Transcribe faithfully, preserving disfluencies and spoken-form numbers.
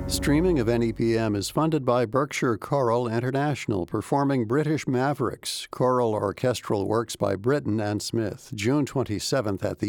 Streaming of N E P M is funded by Berkshire Choral International, performing British Mavericks, choral orchestral works by Britten and Smith, June twenty-seventh at the